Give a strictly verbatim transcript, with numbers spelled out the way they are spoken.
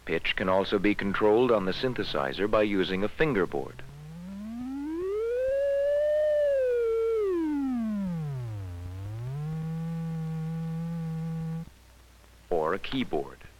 Pitch can also be controlled on the synthesizer by using a fingerboard. Or a keyboard.